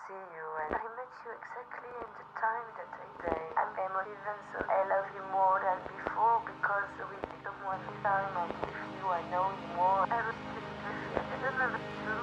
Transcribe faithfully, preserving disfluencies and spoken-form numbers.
see you, and I met you exactly in the time that I say I'm emotive, and so I love you more than before because with someone this time and with you I know you more. I was just, I don't know.